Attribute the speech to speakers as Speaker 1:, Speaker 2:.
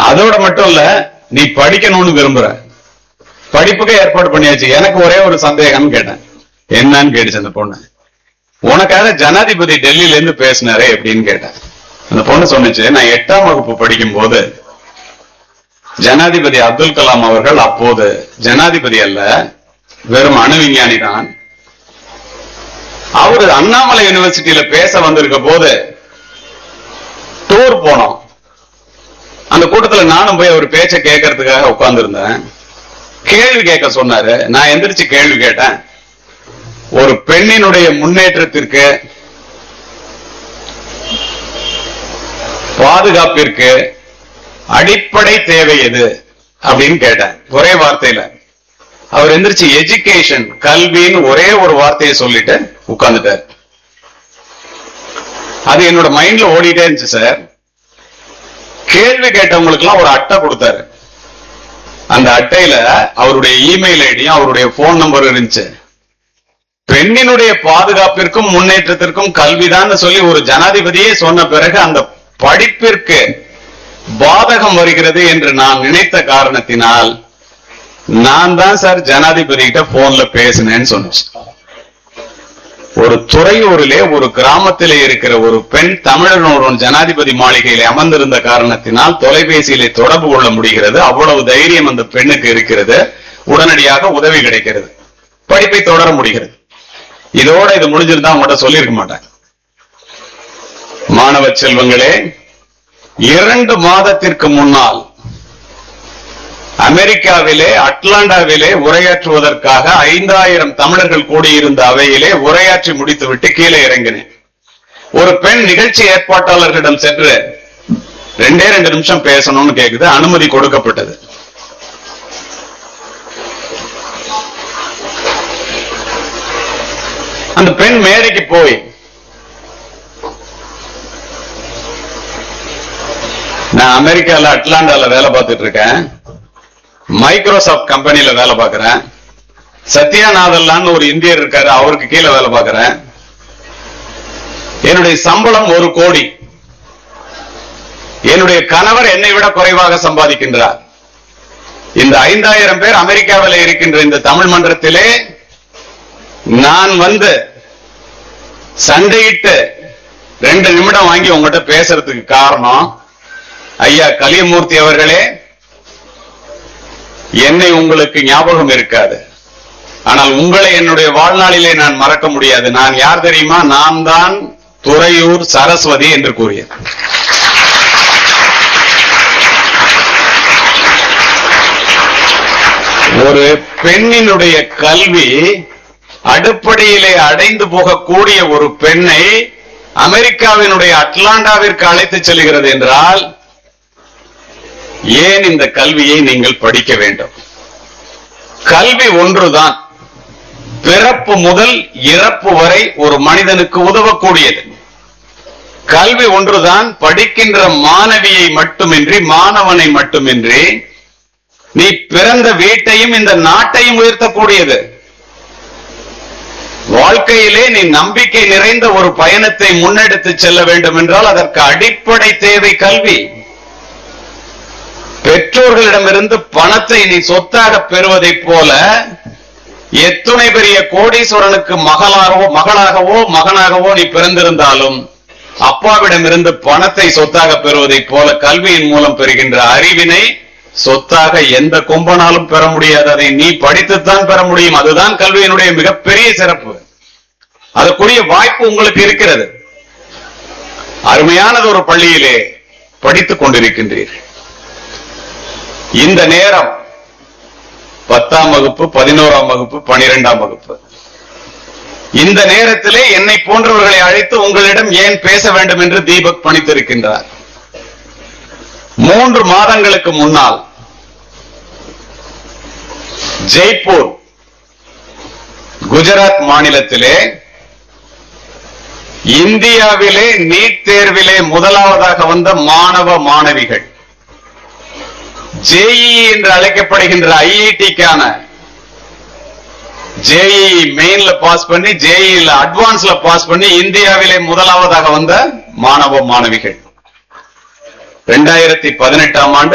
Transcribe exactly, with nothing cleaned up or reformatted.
Speaker 1: அதோட மட்டும் இல்ல, நீ படிக்கணும்னு விரும்புற, படிப்புக்கு ஏற்பாடு பண்ணியாச்சு. எனக்கு ஒரே ஒரு சந்தேகம் கேட்டேன். என்னன்னு கேட்டுச்சு அந்த பொண்ணு. உனக்காக ஜனாதிபதி டெல்லியில இருந்து பேசினாரே எப்படின்னு கேட்டேன். அந்த பொண்ணு சொன்னிச்சு, நான் எட்டாம் வகுப்பு படிக்கும் போது ஜனாதிபதி அப்துல் கலாம் அவர்கள் அப்போது ஜனாதிபதி அல்ல, வெறும் அணு விஞ்ஞானி தான். அவரு அண்ணாமலை யூனிவர்சிட்டியில பேச வந்திருக்க போது டூர் போனோம். அந்த கூட்டத்துல நானும் போய் அவர் பேச்ச கேட்கறதுக்காக உட்கார்ந்து இருந்தேன். கேள்வி கேட்க சொன்னாரு. நான் எந்திரிச்சு கேள்வி கேட்டேன். ஒரு பெண்ணினுடைய முன்னேற்றத்திற்கு, பாதுகாப்பிற்கு அடிப்படை தேவை எது அப்படின்னு கேட்டேன். ஒரே வார்த்தையில அவர் எந்திரிச்சு எஜுகேஷன், கல்வின்னு ஒரே ஒரு வார்த்தையை சொல்லிட்டு உட்கார்ந்துட்டார். அது என்னோட மைண்ட்ல ஓடிட்டே இருந்துச்சு சார். கேள்வி கேட்டவங்களுக்கு எல்லாம் ஒரு அட்டை கொடுத்தாரு. அந்த அட்டையில அவருடைய இமெயில் ஐடியும் அவருடைய போன் நம்பரும் இருந்துச்சு. பெண்ணினுடைய பாதுகாப்பிற்கும் முன்னேற்றத்திற்கும் கல்விதான் சொல்லி ஒரு ஜனாதிபதியே சொன்ன பிறகு அந்த படிப்பிற்கு பாதகம் வருகிறது என்று நான் நினைத்த காரணத்தினால் நான் தான் சார் ஜனாதிபதி கிட்ட போன்ல பேசினேன்னு சொன்னேன். ஒரு துறையூரிலே ஒரு கிராமத்திலே இருக்கிற ஒரு பெண் தமிழனோட ஜனாதிபதி மாளிகையிலே அமர்ந்திருந்த காரணத்தினால் தொலைபேசியிலே தொடர்பு கொள்ள முடிகிறது. அவ்வளவு தைரியம் அந்த பெண்ணுக்கு இருக்கிறது. உடனடியாக உதவி கிடைக்கிறது, படிப்பை தொடர முடிகிறது. இதோட இது முடிஞ்சிருந்தா உங்கள்கிட்ட சொல்லியிருக்க மாட்டேன். மாணவ செல்வங்களே, இரண்டு மாதத்திற்கு முன்னால் அமெரிக்காவிலே அட்லாண்டாவிலே உரையாற்றுவதற்காக ஐந்தாயிரம் தமிழர்கள் கூடியிருந்த அவையிலே உரையாற்றி முடித்துவிட்டு கீழே இறங்கினேன். ஒரு பெண் நிகழ்ச்சி ஏற்பாட்டாளர்களிடம் சென்று ரெண்டே ரெண்டு நிமிஷம் பேசணும்னு கேக்குது. அனுமதி கொடுக்கப்பட்டது. அந்த பெண் மேடைக்கு போய், நான் அமெரிக்கால அட்லாண்டால வேலை பார்த்துட்டு இருக்கேன், மைக்ரோசாப்ட் கம்பெனில வேலை பார்க்கிறேன், சத்யாநாதல்லான்னு ஒரு இந்தியர் இருக்காரு, அவருக்கு கீழே வேலை பார்க்கிறேன், என்னுடைய சம்பளம் ஒரு கோடி, என்னுடைய கணவர் என்னை விட குறைவாக சம்பாதிக்கின்றார். இந்த ஐந்தாயிரம் பேர் அமெரிக்காவில் இருக்கின்ற இந்த தமிழ் மன்றத்திலே நான் வந்து சண்டையிட்டு ரெண்டு நிமிடம் வாங்கி உங்ககிட்ட பேசுறதுக்கு காரணம், ஐயா கலியமூர்த்தி அவர்களே, என்னை உங்களுக்கு ஞாபகம் இருக்காது, ஆனால் உங்களை என்னுடைய வாழ்நாளிலே நான் மறக்க முடியாது. நான் யார் தெரியுமா? நான் தான் துறையூர் சரஸ்வதி என்று கூறியது. ஒரு பெண்ணினுடைய கல்வி அடிப்படையிலே அடைந்து போகக்கூடிய ஒரு பெண்ணை அமெரிக்காவினுடைய அட்லாண்டாவிற்கு அழைத்து செல்கிறது என்றால் ஏன் இந்த கல்வியை நீங்கள் படிக்க வேண்டும்? கல்வி ஒன்றுதான் பிறப்பு முதல் இறப்பு வரை ஒரு மனிதனுக்கு உதவக்கூடியது. கல்வி ஒன்றுதான் படிக்கின்ற மாணவியை மட்டுமின்றி, மாணவனை மட்டுமின்றி, நீ பிறந்த வீட்டையும் இந்த நாட்டையும் உயர்த்தக்கூடியது. வாழ்க்கையிலே நீ நம்பிக்கை நிறைந்த ஒரு பயணத்தை முன்னெடுத்து செல்ல வேண்டும் என்றால் அதற்கு அடிப்படை தேவை கல்வி. பெற்றோர்களிடமிருந்து பணத்தை நீ சொத்தாக பெறுவதைப் போல எத்துணை பெரிய கோடீஸ்வரனுக்கு மகளாகவோ மகளாகவோ மகனாகவோ நீ பிறந்திருந்தாலும் அப்பாவிடமிருந்து பணத்தை சொத்தாக பெறுவதைப் போல கல்வியின் மூலம் பெறுகின்ற அறிவினை சொத்தாக எந்த கொம்பனாலும் பெற முடியாது. அதை நீ படித்துத்தான் பெற முடியும். அதுதான் கல்வியினுடைய மிகப்பெரிய சிறப்பு. அதற்குரிய வாய்ப்பு உங்களுக்கு இருக்கிறது. அருமையானது ஒரு பள்ளியிலே படித்துக் கொண்டிருக்கின்றீர்கள். இந்த நேரம் பத்தாம் வகுப்பு, பதினோராம் வகுப்பு, பனிரெண்டாம் வகுப்பு. இந்த நேரத்திலே என்னை போன்றவர்களை அழைத்து உங்களிடம் ஏன் பேச வேண்டும் என்று தீபக் பணித்திருக்கின்றார். மூன்று மாதங்களுக்கு முன்னால் ஜெய்ப்பூர் குஜராத் மாநிலத்திலே இந்தியாவிலே நீட் தேர்விலே முதலாவதாக வந்த மாணவ மாணவிகள் ஜேஇஇ என்று அழைக்கப்படுகின்ற ஐஐடிக்கான ஜேஇஇ மெயின்ல பாஸ் பண்ணி ஜேஇஇல அட்வான்ஸ்ல பாஸ் பண்ணி இந்தியாவிலே முதலாவதாக வந்த மாணவ மாணவிகள் இரண்டாயிரத்தி பதினெட்டாம் ஆண்டு